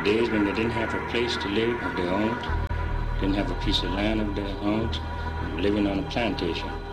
days when they didn't have a place to live of their own, didn't have a piece of land of their own, living on a plantation.